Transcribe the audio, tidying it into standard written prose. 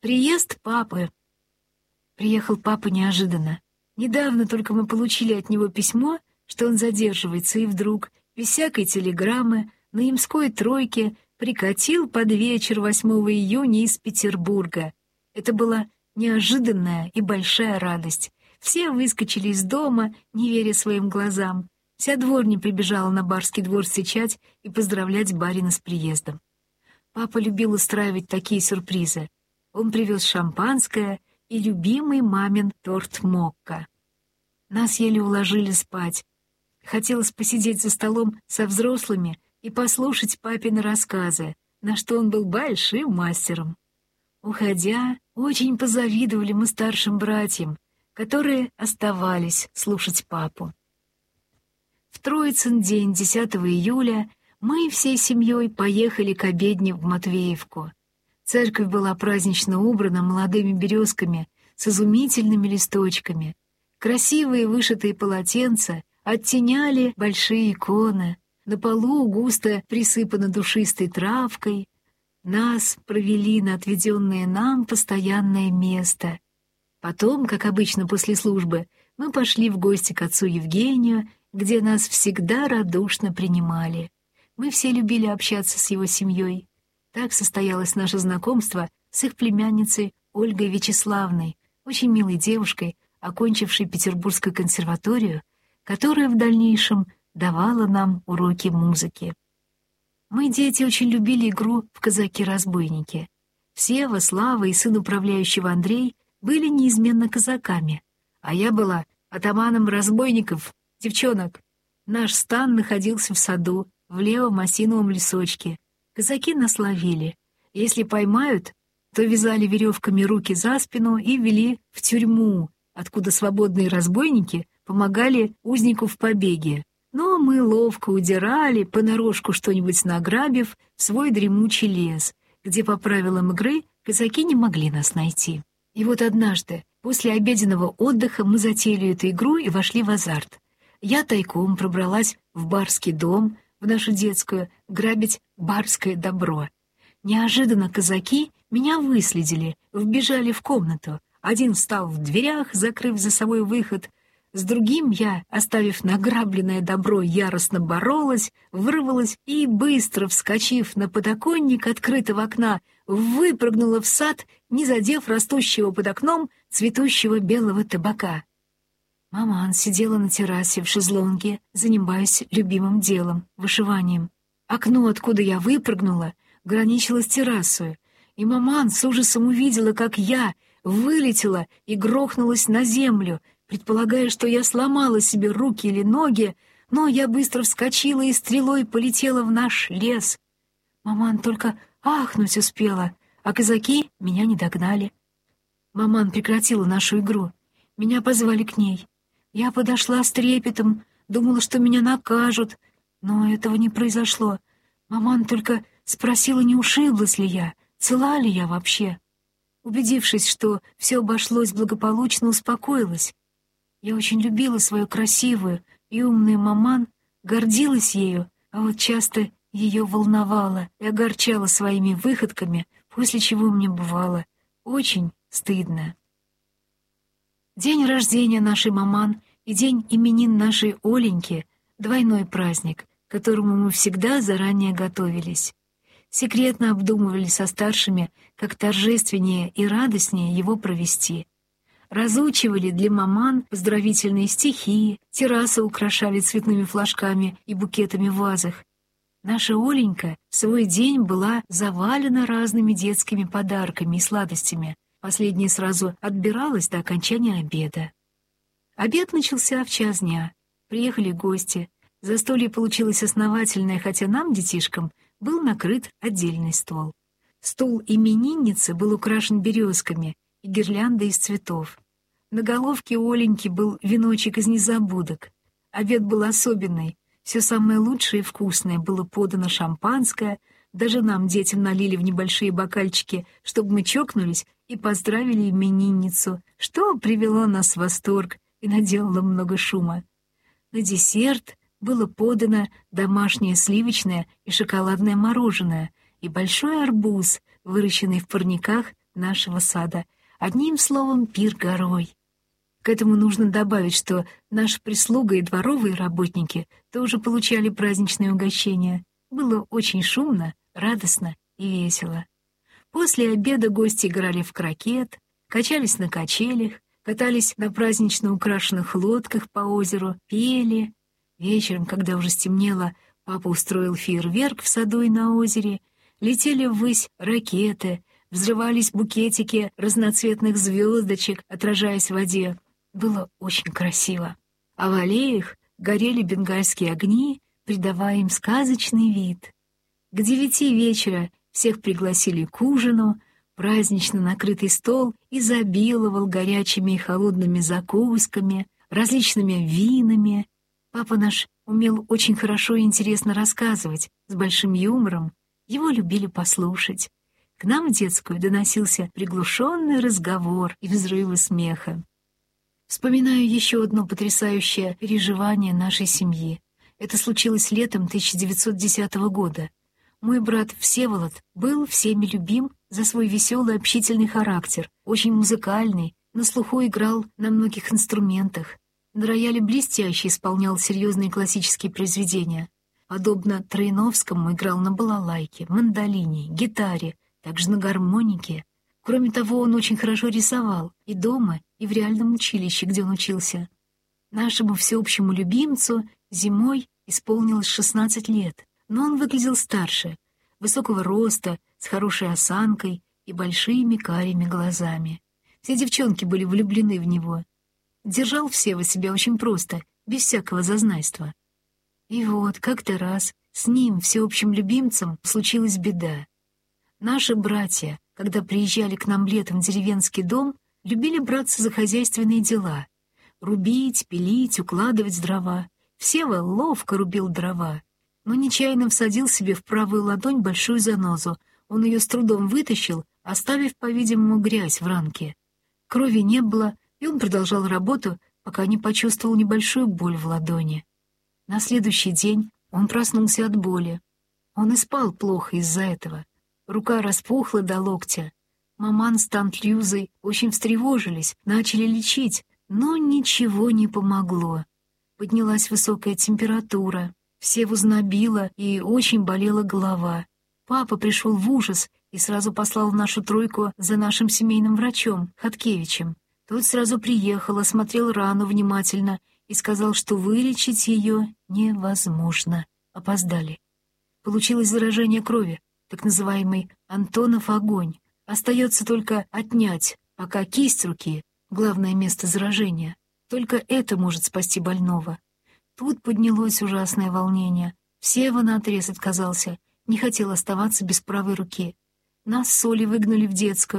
Приезд папы. Приехал папа неожиданно. Недавно только мы получили от него письмо, что он задерживается, и вдруг, без всякой телеграммы, на Ямской тройке прикатил под вечер 8 июня из Петербурга. Это была неожиданная и большая радость. Все выскочили из дома, не веря своим глазам. Вся дворня прибежала на барский двор встречать и поздравлять барина с приездом. Папа любил устраивать такие сюрпризы. Он привез шампанское и любимый мамин торт Мокка. Нас еле уложили спать. Хотелось посидеть за столом со взрослыми и послушать папины рассказы, на что он был большим мастером. Уходя, очень позавидовали мы старшим братьям, которые оставались слушать папу. В Троицын день, 10 июля, мы всей семьей поехали к обедне в Матвеевку. Церковь была празднично убрана молодыми березками с изумительными листочками. Красивые вышитые полотенца оттеняли большие иконы. На полу густо присыпано душистой травкой. Нас провели на отведенное нам постоянное место. Потом, как обычно после службы, мы пошли в гости к отцу Евгению, где нас всегда радушно принимали. Мы все любили общаться с его семьей. Так состоялось наше знакомство с их племянницей Ольгой Вячеславной, очень милой девушкой, окончившей Петербургскую консерваторию, которая в дальнейшем давала нам уроки музыки. Мы, дети, очень любили игру в казаки-разбойники. Сева, Слава и сын управляющего Андрей были неизменно казаками, а я была атаманом разбойников, девчонок. Наш стан находился в саду, в левом осиновом лесочке. Казаки нас ловили. Если поймают, то вязали веревками руки за спину и вели в тюрьму, откуда свободные разбойники помогали узнику в побеге. Но мы ловко удирали, понарошку что-нибудь награбив, в свой дремучий лес, где по правилам игры казаки не могли нас найти. И вот однажды, после обеденного отдыха, мы затеяли эту игру и вошли в азарт. Я тайком пробралась в барский дом, в нашу детскую, грабить барское добро. Неожиданно казаки меня выследили, вбежали в комнату. Один встал в дверях, закрыв за собой выход. С другим я, оставив награбленное добро, яростно боролась, вырвалась и, быстро вскочив на подоконник открытого окна, выпрыгнула в сад, не задев растущего под окном цветущего белого табака. Маман сидела на террасе в шезлонге, занимаясь любимым делом — вышиванием. Окно, откуда я выпрыгнула, граничило с террасой, и маман с ужасом увидела, как я вылетела и грохнулась на землю, предполагая, что я сломала себе руки или ноги, но я быстро вскочила и стрелой полетела в наш лес. Маман только ахнуть успела, а казаки меня не догнали. Маман прекратила нашу игру. Меня позвали к ней. Я подошла с трепетом, думала, что меня накажут, но этого не произошло. Маман только спросила, не ушиблась ли я, цела ли я вообще. Убедившись, что все обошлось благополучно, успокоилась. Я очень любила свою красивую и умную маман, гордилась ею, а вот часто ее волновала и огорчала своими выходками, после чего мне бывало очень стыдно. День рождения нашей маман и день именин нашей Оленьки — двойной праздник, к которому мы всегда заранее готовились. Секретно обдумывали со старшими, как торжественнее и радостнее его провести. Разучивали для маман поздравительные стихи, террасы украшали цветными флажками и букетами в вазах. Наша Оленька в свой день была завалена разными детскими подарками и сладостями. Последняя сразу отбиралась до окончания обеда. Обед начался в час дня. Приехали гости. Застолье получилось основательное, хотя нам, детишкам, был накрыт отдельный стол. Стол именинницы был украшен березками и гирляндой из цветов. На головке Оленьки был веночек из незабудок. Обед был особенный. Все самое лучшее и вкусное было подано шампанское. Даже нам, детям, налили в небольшие бокальчики, чтобы мы чокнулись и поздравили именинницу, что привело нас в восторг и наделало много шума. На десерт было подано домашнее сливочное и шоколадное мороженое и большой арбуз, выращенный в парниках нашего сада. Одним словом, пир горой. К этому нужно добавить, что наша прислуга и дворовые работники тоже получали праздничные угощения. Было очень шумно, радостно и весело. После обеда гости играли в крокет, качались на качелях, катались на празднично украшенных лодках по озеру, пели. Вечером, когда уже стемнело, папа устроил фейерверк в саду и на озере, летели ввысь ракеты, взрывались букетики разноцветных звездочек, отражаясь в воде. Было очень красиво. А в аллеях горели бенгальские огни, придавая им сказочный вид. К 9 вечера всех пригласили к ужину, празднично накрытый стол изобиловал горячими и холодными закусками, различными винами. Папа наш умел очень хорошо и интересно рассказывать, с большим юмором. Его любили послушать. К нам в детскую доносился приглушенный разговор и взрывы смеха. Вспоминаю еще одно потрясающее переживание нашей семьи. Это случилось летом 1910 года. Мой брат Всеволод был всеми любим за свой веселый общительный характер, очень музыкальный, на слуху играл на многих инструментах. На рояле блестяще исполнял серьезные классические произведения. Подобно Троиновскому играл на балалайке, мандолине, гитаре, также на гармонике. Кроме того, он очень хорошо рисовал и дома, и в реальном училище, где он учился. Нашему всеобщему любимцу зимой исполнилось 16 лет, но он выглядел старше, высокого роста, с хорошей осанкой и большими карими глазами. Все девчонки были влюблены в него. Держал Всева себя очень просто, без всякого зазнайства. И вот, как-то раз с ним, всеобщим любимцем, случилась беда. Наши братья, когда приезжали к нам летом в деревенский дом, любили браться за хозяйственные дела. Рубить, пилить, укладывать дрова. Всева ловко рубил дрова, но нечаянно всадил себе в правую ладонь большую занозу. Он ее с трудом вытащил, оставив, по-видимому, грязь в ранке. Крови не было, и он продолжал работу, пока не почувствовал небольшую боль в ладони. На следующий день он проснулся от боли. Он и спал плохо из-за этого. Рука распухла до локтя. Маман с Тант-Люзой очень встревожились, начали лечить, но ничего не помогло. Поднялась высокая температура, Всеву знобило и очень болела голова. Папа пришел в ужас и сразу послал нашу тройку за нашим семейным врачом, Хаткевичем. Тот сразу приехал, осмотрел рану внимательно и сказал, что вылечить ее невозможно. Опоздали. Получилось заражение крови, так называемый Антонов огонь. Остается только отнять, пока кисть руки, главное место заражения. Только это может спасти больного. Тут поднялось ужасное волнение. Всева наотрез отказался, не хотел оставаться без правой руки. Нас с Олей выгнали в детскую.